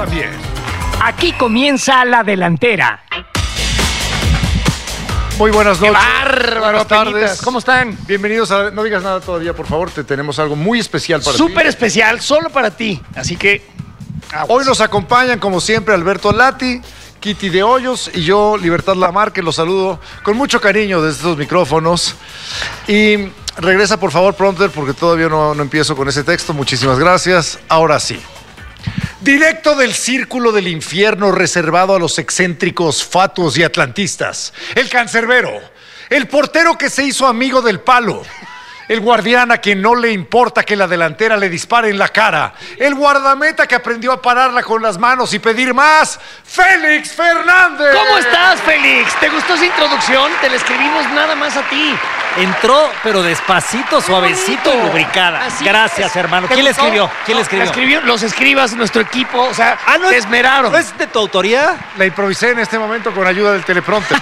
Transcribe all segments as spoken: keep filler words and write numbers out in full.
también. Aquí comienza la delantera. Muy buenas noches. ¡Qué bárbaro! Buenas tardes. Peñitas! ¿Cómo están? Bienvenidos a... No digas nada todavía, por favor. Te tenemos algo muy especial para ti. Súper especial, solo para ti. Así que... aguas. Hoy nos acompañan, como siempre, Alberto Lati, Kitty de Hoyos y yo, Libertad Lamar, que los saludo con mucho cariño desde estos micrófonos. Y regresa, por favor, prompter, porque todavía no, no empiezo con ese texto. Muchísimas gracias. Ahora sí. Directo del círculo del infierno reservado a los excéntricos, fatuos y atlantistas. El cancerbero, el portero que se hizo amigo del palo, el guardián a quien no le importa que la delantera le dispare en la cara, el guardameta que aprendió a pararla con las manos y pedir más, Félix Fernández. ¿Cómo estás, Félix? ¿Te gustó esa introducción? Te la escribimos nada más a ti. Entró, pero despacito, suavecito y bonito. lubricada. Así Gracias, es. hermano. ¿Te ¿Quién le gustó? escribió? ¿Quién le No, escribió? la escribió los escribas, nuestro equipo, o sea, Ah, ¿no se es- esmeraron. ¿No es de tu autoría? La improvisé en este momento con ayuda del teleprompter.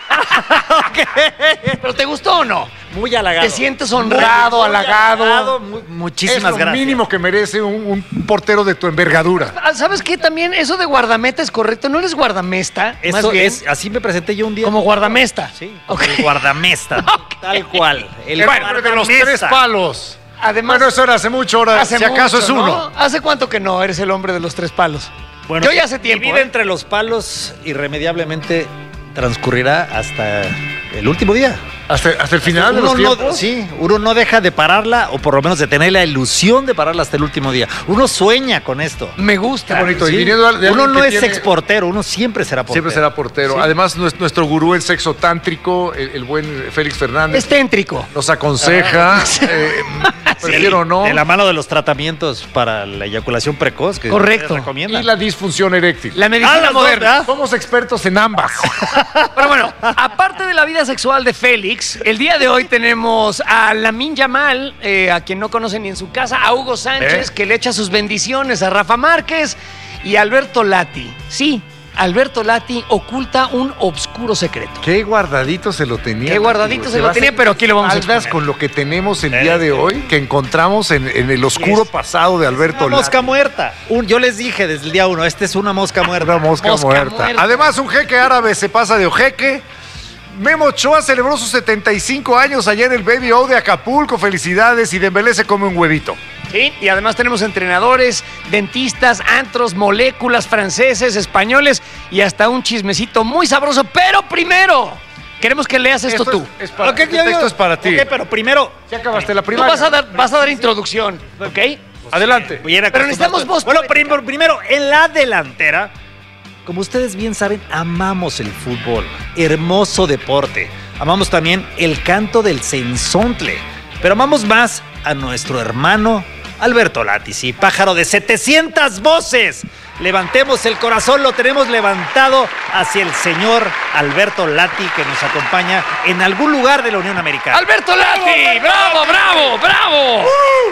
¿Pero te gustó o no? Muy halagado. ¿Te sientes honrado, Muy halagado? halagado, mu- Muchísimas Es lo gracias. mínimo que merece un, un portero de tu envergadura. Ah, ¿sabes qué? También eso de guardameta es correcto. ¿No eres guardamesta? Eso Más bien, es, así me presenté yo un día. como guardamesta. Sí, Ok. el guardamesta. Tal cual. El El hombre de los guardamesta. tres palos. Además, Bueno, eso era hace mucho, ahora hace si acaso mucho, es uno. ¿no? ¿Hace cuánto que no eres el hombre de los tres palos? Bueno, Yo ya hace mi tiempo. vida ¿eh? entre los palos irremediablemente transcurrirá hasta el último día. Hasta, hasta el final de uno los no, tiempos. sí, uno no deja de pararla, o por lo menos de tener la ilusión de pararla hasta el último día. Uno sueña con esto. Me gusta. Qué bonito. Y Sí. viniendo de Uno alguien no que es tiene- exportero, uno siempre será portero. Siempre será portero. Sí. Además, nues- nuestro gurú en sexo tántrico, el, el buen Félix Fernández, Es téntrico. nos aconseja, eh, prefiero no, De la mano de los tratamientos para la eyaculación precoz que Correcto. ustedes recomiendan. y la disfunción eréctil. La medicina Ah, las dos, moderna. ¿verdad? Somos expertos en ambas. Pero bueno, aparte de la vida sexual de Félix, el día de hoy tenemos a Lamine Yamal, eh, a quien no conocen ni en su casa, a Hugo Sánchez, ¿Eh? que le echa sus bendiciones, a Rafa Márquez y a Alberto Lati. Sí, Alberto Lati oculta un obscuro secreto. Qué guardadito se lo tenía. Qué guardadito amigo. se lo va a tenía, hacer pero aquí lo vamos a espaldas exponer. con lo que tenemos el Eh, día de sí. hoy, que encontramos en, en el oscuro Es- pasado de Alberto Una mosca Lati. muerta. Un- yo les dije desde el día uno, esta es una mosca muerta. Una mosca, Mosca muerta. muerta. Además, un jeque árabe se pasa de ojeque. Memo Ochoa celebró sus setenta y cinco años ayer en el Baby O de Acapulco. Felicidades. Y Dembélé se come un huevito. Sí, y además tenemos entrenadores, dentistas, antros, moléculas, franceses, españoles y hasta un chismecito muy sabroso. Pero primero, queremos que leas esto, Esto tú. es, es para, Ok, este yo- texto es para ti. Ok, pero primero, Ya acabaste la Tú primaria. vas a dar, vas a dar introducción, ¿ok? Adelante. bien Pero necesitamos voz Bueno, poética. primero, primero, en la delantera, como ustedes bien saben, amamos el fútbol. Hermoso deporte. Amamos también el canto del cenzontle. Pero amamos más a nuestro hermano Alberto Lati, sí, pájaro de setecientas voces. Levantemos el corazón, lo tenemos levantado hacia el señor Alberto Lati, que nos acompaña en algún lugar de la Unión Americana. Alberto Lati, bravo, bravo, bravo.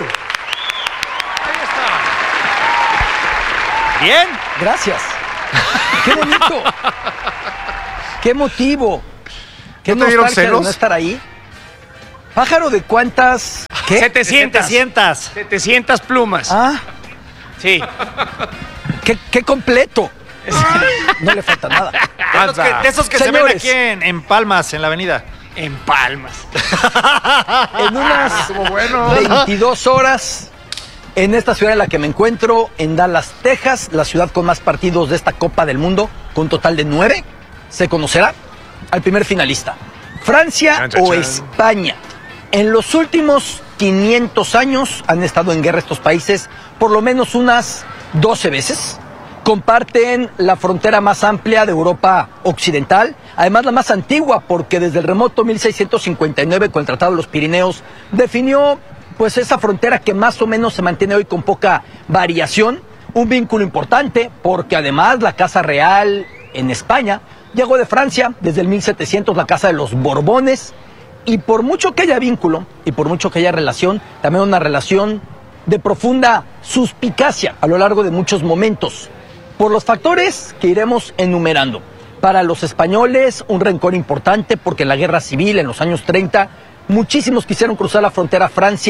¿Bien? Gracias. Qué bonito. Qué motivo. Qué ¿No te dieron nostalgia de celos? no estar ahí. Pájaro de cuántas. ¿Qué? setecientas. setecientas. setecientas plumas. Ah, Sí. qué, qué completo. No le falta nada. De esos que, de esos que se ven Señores. aquí en, en Palmas, en la avenida. En palmas. En unas Estuvo bueno. veintidós horas, en esta ciudad en la que me encuentro, en Dallas, Texas, la ciudad con más partidos de esta Copa del Mundo, con un total de nueve, se conocerá al primer finalista. Francia Chan, chan, o chan. España. En los últimos quinientos años han estado en guerra estos países por lo menos unas doce veces. Comparten la frontera más amplia de Europa Occidental, además la más antigua, porque desde el remoto mil seiscientos cincuenta y nueve, con el Tratado de los Pirineos, definió pues esa frontera que más o menos se mantiene hoy con poca variación. Un vínculo importante, porque además la Casa Real en España llegó de Francia, desde el mil setecientos, la Casa de los Borbones, y por mucho que haya vínculo, y por mucho que haya relación, también una relación de profunda suspicacia a lo largo de muchos momentos, por los factores que iremos enumerando. Para los españoles, un rencor importante porque en la guerra civil, en los años treinta, muchísimos quisieron cruzar la frontera a Francia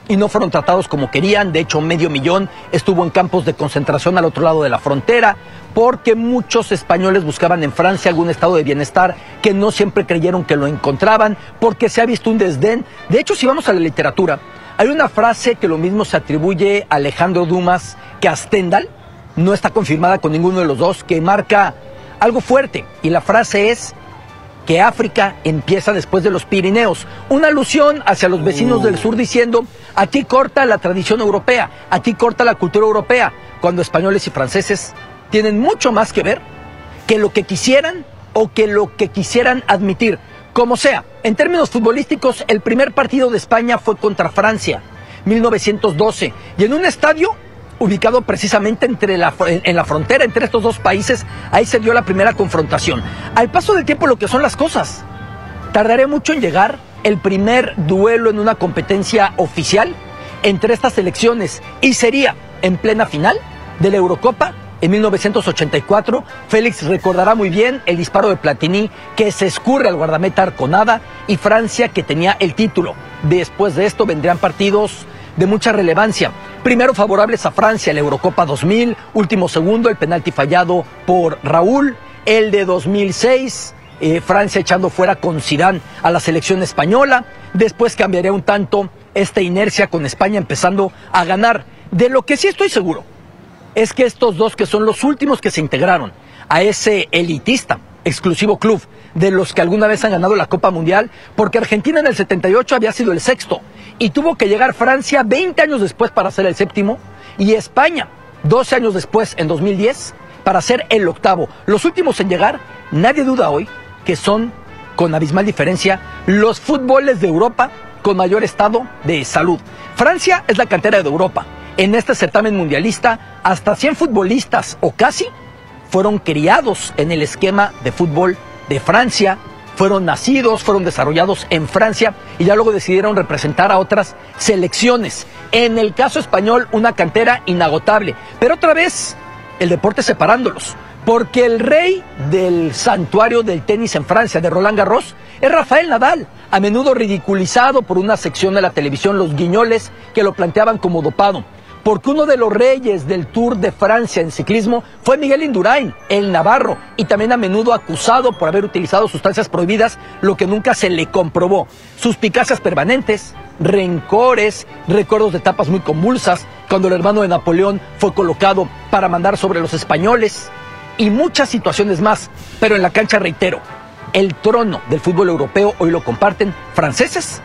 y no fueron tratados como querían. De hecho, medio millón estuvo en campos de concentración al otro lado de la frontera, porque muchos españoles buscaban en Francia algún estado de bienestar que no siempre creyeron que lo encontraban, porque se ha visto un desdén. De hecho, si vamos a la literatura, hay una frase que lo mismo se atribuye a Alejandro Dumas que a Stendhal, no está confirmada con ninguno de los dos, que marca algo fuerte, y la frase es que África empieza después de los Pirineos, una alusión hacia los vecinos uh. del sur diciendo, aquí corta la tradición europea, aquí corta la cultura europea, cuando españoles y franceses tienen mucho más que ver que lo que quisieran o que lo que quisieran admitir. Como sea, en términos futbolísticos, el primer partido de España fue contra Francia, mil novecientos doce, y en un estadio ubicado precisamente entre la, en la frontera entre estos dos países. Ahí se dio la primera confrontación. Al paso del tiempo, lo que son las cosas, tardaré mucho en llegar el primer duelo en una competencia oficial entre estas selecciones, y sería en plena final de la Eurocopa en mil novecientos ochenta y cuatro. Félix recordará muy bien el disparo de Platini que se escurre al guardameta Arconada, y Francia, que tenía el título. Después de esto vendrían partidos de mucha relevancia. Primero favorables a Francia, la Eurocopa dos mil, último segundo, el penalti fallado por Raúl, el de dos mil seis, eh, Francia echando fuera con Zidane a la selección española. Después cambiaría un tanto esta inercia con España empezando a ganar. De lo que sí estoy seguro es que estos dos, que son los últimos que se integraron a ese elitista, exclusivo club de los que alguna vez han ganado la Copa Mundial, porque Argentina en el setenta y ocho había sido el sexto, y tuvo que llegar Francia veinte años después para ser el séptimo, y España doce años después, en dos mil diez, para ser el octavo. Los últimos en llegar, nadie duda hoy que son, con abismal diferencia, los fútboles de Europa con mayor estado de salud. Francia es la cantera de Europa. En este certamen mundialista, hasta cien futbolistas, o casi, fueron criados en el esquema de fútbol de Francia, fueron nacidos, fueron desarrollados en Francia, y ya luego decidieron representar a otras selecciones. En el caso español, una cantera inagotable, pero otra vez el deporte separándolos, porque el rey del santuario del tenis en Francia, de Roland Garros, es Rafael Nadal, a menudo ridiculizado por una sección de la televisión, los guiñoles, que lo planteaban como dopado. Porque uno de los reyes del Tour de Francia en ciclismo fue Miguel Indurain, el navarro, y también a menudo acusado por haber utilizado sustancias prohibidas, lo que nunca se le comprobó. Suspicacias permanentes, rencores, recuerdos de etapas muy convulsas, cuando el hermano de Napoleón fue colocado para mandar sobre los españoles, y muchas situaciones más. Pero en la cancha, reitero, el trono del fútbol europeo hoy lo comparten franceses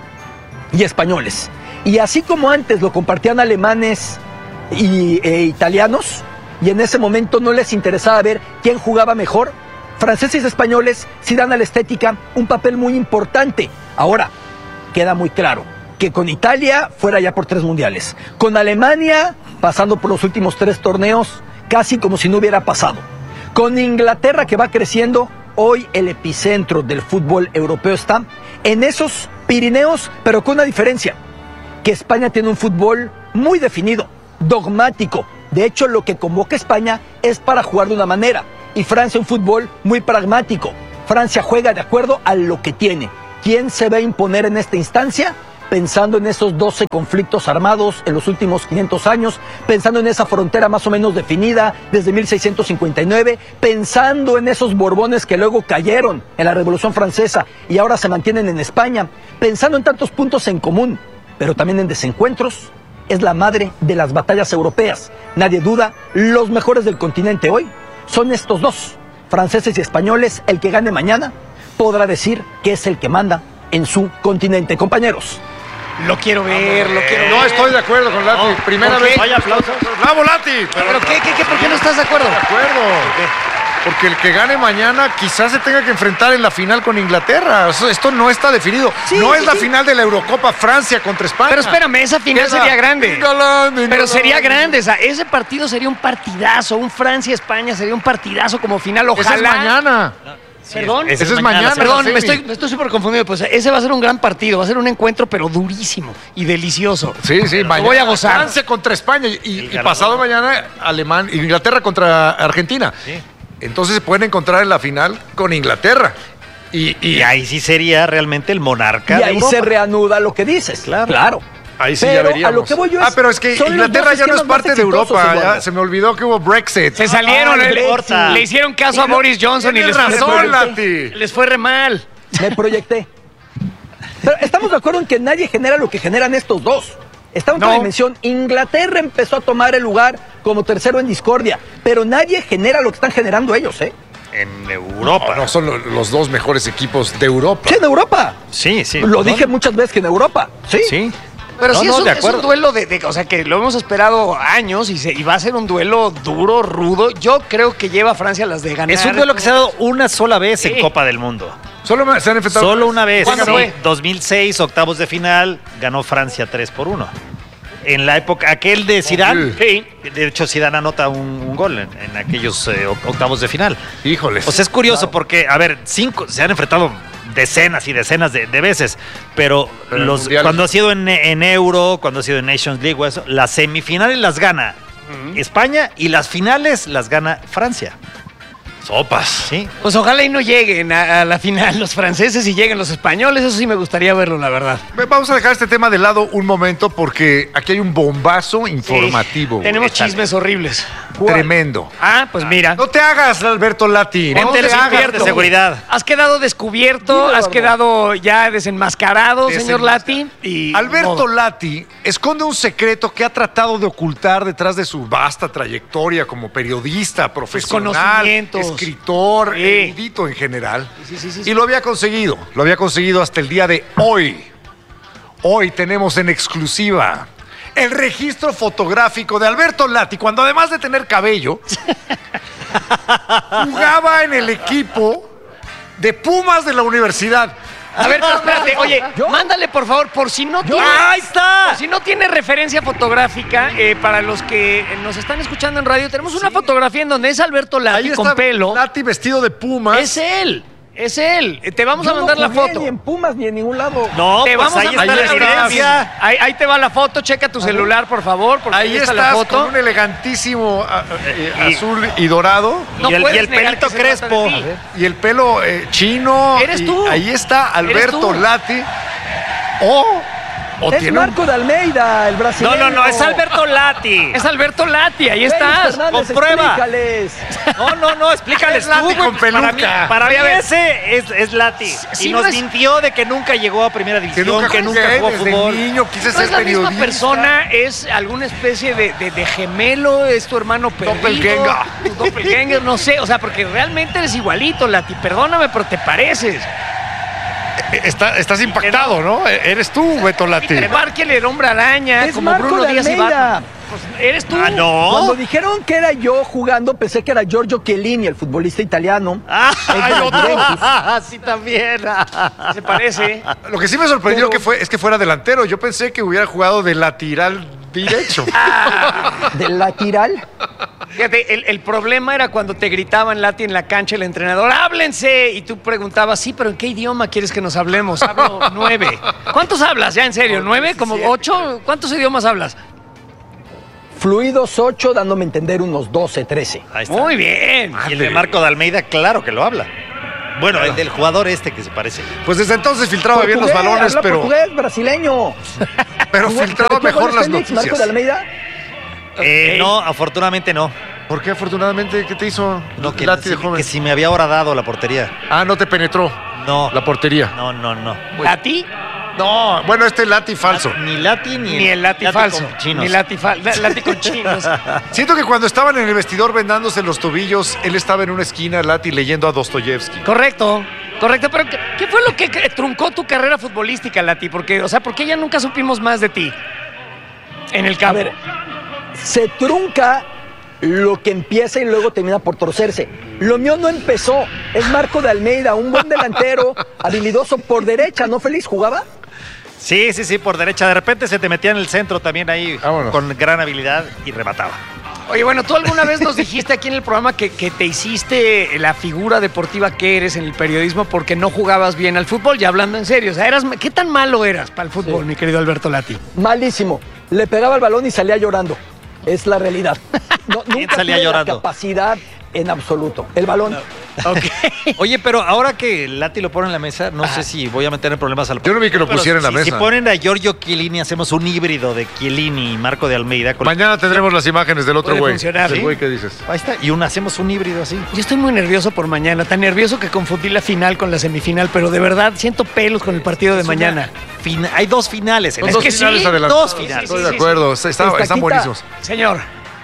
y españoles. Y así como antes lo compartían alemanes y eh, italianos, y en ese momento no les interesaba ver quién jugaba mejor, franceses y españoles sí dan a la estética un papel muy importante. Ahora, queda muy claro que con Italia fuera ya por tres mundiales, con Alemania pasando por los últimos tres torneos casi como si no hubiera pasado, con Inglaterra, que va creciendo. Hoy el epicentro del fútbol europeo está en esos Pirineos, pero con una diferencia, que España tiene un fútbol muy definido, dogmático. De hecho, lo que convoca a España es para jugar de una manera, y Francia un fútbol muy pragmático. Francia juega de acuerdo a lo que tiene. ¿Quién se va a imponer en esta instancia? Pensando en esos doce conflictos armados en los últimos quinientos años, pensando en esa frontera más o menos definida desde mil seiscientos cincuenta y nueve, pensando en esos Borbones que luego cayeron en la Revolución Francesa y ahora se mantienen en España, pensando en tantos puntos en común, pero también en desencuentros. Es la madre de las batallas europeas. Nadie duda, los mejores del continente hoy son estos dos, franceses y españoles. El que gane mañana podrá decir que es el que manda en su continente. Compañeros, lo quiero ver, lo quiero ver. No estoy de acuerdo con Lati. No, Primera ¿por qué? vez. Vaya aplauso. ¡Bravo, Lati! ¿Pero, ¿Pero qué, qué, qué? ¿Por qué no estás de acuerdo? De acuerdo. Porque el que gane mañana quizás se tenga que enfrentar en la final con Inglaterra. Esto no está definido. Sí, no es sí, la sí. final de la Eurocopa Francia contra España. Pero espérame, esa final esa? sería grande. Ingalán, Ingalán. Pero sería grande. O sea, ese partido sería un partidazo. Un Francia-España sería un partidazo como final. Ojalá. Ese es mañana. Sí, Perdón, ese, ese es mañana. mañana Perdón, me estoy, me estoy súper confundido. Pues ese va a ser un gran partido, va a ser un encuentro, pero durísimo y delicioso. Sí, sí, mañana. Voy a gozar. Francia contra España y, y pasado mañana Alemania, Inglaterra contra Argentina. Sí. Entonces se pueden encontrar en la final con Inglaterra. Y, y, y ahí sí sería realmente el monarca. Y de ahí Europa. Se reanuda lo que dices. Claro. claro. Ahí sí pero ya veríamos. a lo que voy yo es, ah, pero es que son los Inglaterra dos ya no es esquemas más parte de exitosos, Europa. Eduardo. Ya se me olvidó que hubo Brexit. Se salieron, Ah, le, el Brexit. le hicieron caso a Sí, no, Boris Johnson y les Tienes fue, razón, mal. Lati. les fue re mal. Me proyecté. Pero estamos de acuerdo en que nadie genera lo que generan estos dos. Está en otra No. dimensión. Inglaterra empezó a tomar el lugar como tercero en discordia, pero nadie genera lo que están generando ellos, ¿eh? En Europa. No, no son lo- los dos mejores equipos de Europa. Sí, en Europa. Sí, sí. Lo ¿no? dije muchas veces que en Europa. Sí. Sí. Pero No, sí no, es, un, de es un acuerdo. duelo de, de- o sea, que lo hemos esperado años y, se, y va a ser un duelo duro, rudo. Yo creo que lleva a Francia las de ganar. Es un duelo que se ha dado una sola vez en Sí. Copa del Mundo. Solo me- se han enfrentado. Solo una vez. ¿Cuándo Sí. fue? dos mil seis, octavos de final, ganó Francia tres por uno. En la época, aquel de Zidane, Sí. de hecho Zidane anota un, un gol en, en aquellos eh, octavos de final. Híjoles. O sea, es curioso porque, a ver, cinco, se han enfrentado decenas y decenas de, de veces, pero, Pero en los, mundiales. cuando ha sido en, en Euro, cuando ha sido en Nations League, o eso, las semifinales las gana España y las finales las gana Francia. Sopas. ¿Sí? Pues ojalá y no lleguen a, a la final los franceses y lleguen los españoles. Eso sí me gustaría verlo, la verdad. Vamos a dejar este tema de lado un momento porque aquí hay un bombazo informativo. Sí. Tenemos Échale. chismes horribles. Tremendo. Ah, pues mira. No te hagas, Alberto Lati. No Ponte te el hagas. cinturón de seguridad. Has quedado descubierto, Dime, has Eduardo. quedado ya desenmascarado, señor Lati. Y Alberto modo. Lati esconde un secreto que ha tratado de ocultar detrás de su vasta trayectoria como periodista, profesional, conocimientos. escritor, Sí. erudito en general. Sí, sí, sí, sí. Y lo había conseguido. Lo había conseguido hasta el día de hoy. Hoy tenemos en exclusiva el registro fotográfico de Alberto Lati, cuando además de tener cabello, jugaba en el equipo de Pumas de la universidad. A ver, pero espérate, oye, ¿Yo? mándale por favor, por si no tiene. ¡Ahí está! por si no tiene referencia fotográfica, eh, para los que nos están escuchando en radio, tenemos una fotografía en donde es Alberto Lati Ahí con está pelo. Lati vestido de Pumas. Es él, es él. Eh, Te vamos Yo a mandar no la jugué foto. Ni en Pumas ni en ningún lado. No, Te pues vamos ahí a está mandar la ahí la evidencia. Ahí, ahí te va la foto, checa tu celular, por favor, porque Ahí está estás la foto. con un elegantísimo ah, eh, Y- azul y dorado. No y el, y puedes el negar pelito que se trata crespo. de ti. Y el pelo eh, chino. Eres y tú. Ahí está Alberto tú. Lati. O, o Es tiene un- Marco de Almeida, el No, brasileño. no, no, es Alberto Lati. Es Alberto Lati, ahí Félix estás. Fernández, comprueba. explícales. No, no, no, explícales Es Lati tú, güey. con Para mí, peluca. para mí A ver. ese es, es Lati. si y no nos es- mintió de que nunca llegó a primera que división, nunca, que nunca jugué, jugó desde fútbol. niño quise ¿No ser es la misma periodista. persona? ¿Es alguna especie de, de- de gemelo? ¿Es tu hermano perdido? Doppelganger. Tu doppelganger, no sé. O sea, porque realmente eres igualito, Lati. Perdóname, pero te pareces. Eh, está- estás impactado, ¿no? Eh, Eres tú, Beto Lati. Peter Parker, el hombre araña, Es como Marco Bruno de Díaz y Almeida. Batman. Pues eres tú. Ah, no. Cuando dijeron que era yo jugando, pensé que era Giorgio Chiellini, el futbolista italiano. Ah, Es de la Juventus. sí, también. Se parece. Lo que sí me sorprendió Pero- que fue, es que fuera delantero. Yo pensé que hubiera jugado de lateral derecho. De lateral. Fíjate, el, el problema era cuando te gritaban Lati en la cancha el entrenador, ¡háblense! Y tú preguntabas, sí, pero ¿en qué idioma quieres que nos hablemos? Hablo nueve. ¿Cuántos hablas ya, en serio? ¿Nueve? ¿Como ocho? ¿Cuántos idiomas hablas? Fluidos ocho, dándome a entender unos doce, trece. Ahí está. Muy bien. Y el de Marco de Almeida, claro que lo habla. Bueno, el del jugador este que se parece. Pues desde entonces filtraba bien los Portugués, balones, habla pero, portugués, brasileño. pero ¿Jugó- filtraba metió mejor goles las Félix, Marco de noticias. Almeida? Eh, Ok. no, afortunadamente no. ¿Por qué afortunadamente? ¿Qué te hizo No, que, Lati de si, joven? que si me había horadado la portería. Ah, no te penetró No. la portería. No, no, no. ¿Lati? No, bueno, este Lati falso. Ni Lati ni, Ni el Lati falso. con chinos. Ni Lati, fal- la- Lati con chinos. Siento que cuando estaban en el vestidor vendándose los tobillos, él estaba en una esquina, Lati, leyendo a Dostoyevsky. Correcto, correcto. Pero ¿qué, qué fue lo que que truncó tu carrera futbolística, Lati? Porque, o sea, ¿por qué ya nunca supimos más de ti? En el A campo. ver, se trunca lo que empieza y luego termina por torcerse. Lo mío no empezó. Es Marco de Almeida, un buen delantero, habilidoso por derecha, ¿no, Félix? ¿Jugaba? Sí, sí, sí, por derecha. De repente se te metía en el centro también ahí Vámonos. con gran habilidad y remataba. Oye, bueno, tú alguna vez nos dijiste aquí en el programa que, que te hiciste la figura deportiva que eres en el periodismo porque no jugabas bien al fútbol, ya hablando en serio. O sea, eras, ¿qué tan malo eras para el fútbol, Sí. mi querido Alberto Lati? Malísimo. Le pegaba el balón y salía llorando. Es la realidad. No, ¿Quién nunca salía tuve llorando? la capacidad en absoluto. El balón. Okay. Oye, pero ahora que Lati lo pone en la mesa, no Ajá. sé si voy a meter en problemas al Yo no vi que lo pusiera en la si, mesa. Si ponen a Giorgio Chiellini, hacemos un híbrido de Chiellini y Marco de Almeida. Con Mañana tendremos las imágenes del otro güey. Funcionar, ¿El ¿sí? güey qué dices? Ahí está. Y un, hacemos un híbrido así. Yo estoy muy nervioso por mañana. Tan nervioso que confundí la final con la semifinal. Pero de verdad, siento pelos con el partido de es mañana. Fina, hay dos finales. En es dos que finales sí, adelantados. Dos finales. Estoy sí, sí, de acuerdo. Sí. Está, están Estaquita, buenísimos. Señor.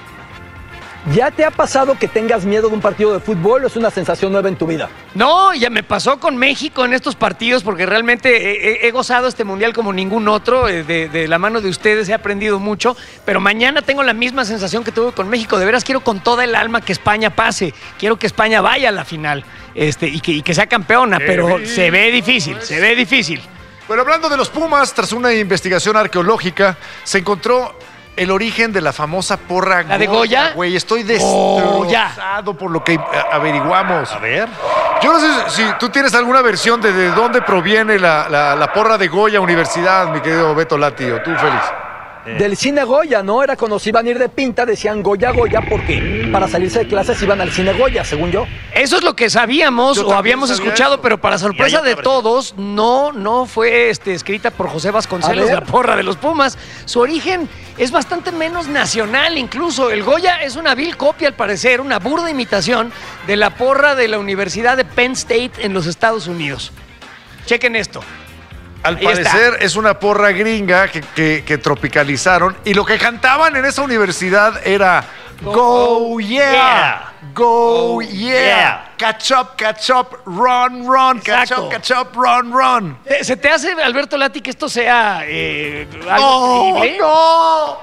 ¿Ya te ha pasado que tengas miedo de un partido de fútbol o es una sensación nueva en tu vida? No, ya me pasó con México en estos partidos porque realmente he, he gozado este mundial como ningún otro. De, de la mano de ustedes he aprendido mucho, pero mañana tengo la misma sensación que tuve con México. De veras quiero con toda el alma que España pase. Quiero que España vaya a la final este, y, que, y que sea campeona, pero se ve difícil, se ve difícil. Bueno, hablando de los Pumas, tras una investigación arqueológica, se encontró el origen de la famosa porra ¿La de Goya? Güey, estoy destrozado por lo que averiguamos. A ver. Yo no sé si tú tienes alguna versión de, de dónde proviene la, la, la porra de Goya Universidad, mi querido Beto Lati, o tú, Félix. Eh. Del cine Goya, ¿no? Era cuando se iban a ir de pinta, decían Goya, Goya, porque para salirse de clases iban al cine Goya, según yo. Eso es lo que sabíamos yo o habíamos escuchado, eso. Pero para sorpresa de todos, no, no fue este, escrita por José Vasconcelos, la porra de los Pumas. Su origen es bastante menos nacional incluso. El Goya es una vil copia, al parecer, una burda imitación de la porra de la Universidad de Penn State en los Estados Unidos. Chequen esto. Al Ahí parecer está. Es una porra gringa que, que, que tropicalizaron y lo que cantaban en esa universidad era Go, go yeah, yeah, Go, go yeah. yeah, Catch up, catch up, run, run, catch up, catch up, run, run. ¿Se te hace, Alberto Lati, que esto sea eh, algo no, creíble? No,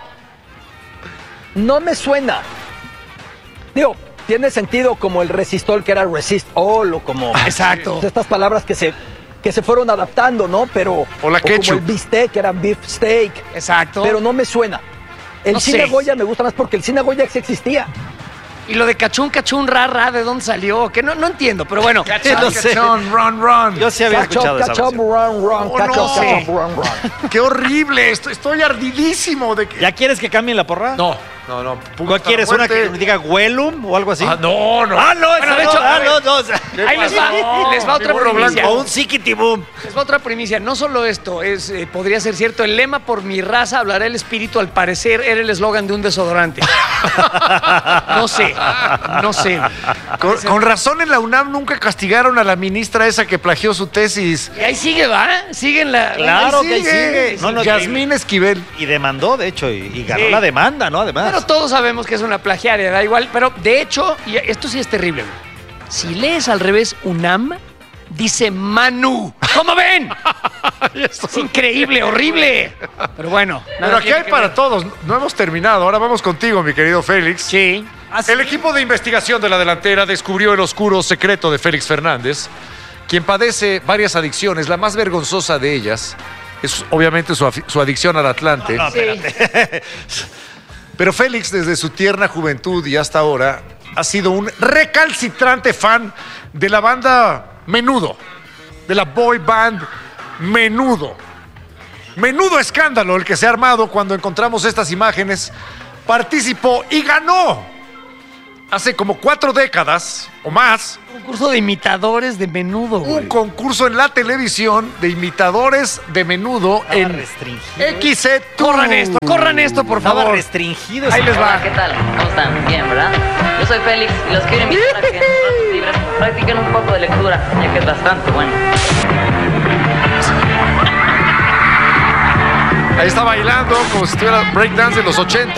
no me suena. Digo, tiene sentido como el resistol que era resist all o como Exacto. estas palabras que se que se fueron adaptando, ¿no? Pero o la o como el bistec, que era beef steak. Exacto. Pero no me suena. El no cine sé. Goya me gusta más porque el cine Goya sí existía. Y lo de cachún, cachún, ra, ra, ¿de dónde salió? Que no, no entiendo, pero bueno. Cachón, no sé. Cachón, run, run. Yo sí había Catch escuchado up, esa catch up, run, run, oh, catch no. up, catch up, run, run. Qué horrible, estoy, estoy ardidísimo de que... ¿Ya quieres que cambie la porra? No, no, no. ¿Cuál quieres? ¿Una que diga Huelum o algo así? Ah, no, no. Ah, no, bueno, de hecho, ah, no, no. Ahí les va, no, les va otra primicia. O un Sikitibum. Les va otra primicia. No solo esto, es, eh, podría ser cierto. El lema "por mi raza hablará el espíritu", al parecer era el eslogan de un desodorante. No sé, no sé. Con, con razón en la UNAM nunca castigaron a la ministra esa que plagió su tesis. Y ahí sigue, ¿va? Sigue en la... Claro ahí que ahí sigue. No, no, Yasmín Esquivel. Y demandó, de hecho, y, y ganó Sí. la demanda, ¿no? Además. Pero todos sabemos que es una plagiaria, da igual. Pero de hecho, y esto sí es terrible, güey. Si lees al revés UNAM, dice Manu. ¿Cómo ven? Es increíble, horrible. Pero bueno. Pero aquí hay para ver. todos. No hemos terminado. Ahora vamos contigo, mi querido Félix. Sí. Así. El equipo de investigación de la delantera descubrió el oscuro secreto de Félix Fernández, quien padece varias adicciones. La más vergonzosa de ellas es obviamente su, su adicción al Atlante. No, no, espérate. Sí. Pero Félix, desde su tierna juventud y hasta ahora, ha sido un recalcitrante fan de la banda Menudo, de la boy band Menudo. Menudo escándalo el que se ha armado cuando encontramos estas imágenes. Participó y ganó hace como cuatro décadas o más. Un concurso de imitadores de Menudo, güey. Un concurso en la televisión de imitadores de Menudo Estaba en restringido. X C dos. Corran esto, corran esto, por Estaba favor. restringido. Ahí les va. Hola, ¿qué tal? ¿Cómo están? Bien, ¿verdad? Yo soy Félix y los quiero invitar a que en sus ratos libres practiquen un poco de lectura, ya que es bastante bueno. Ahí está bailando como si estuviera breakdance de los ochenta.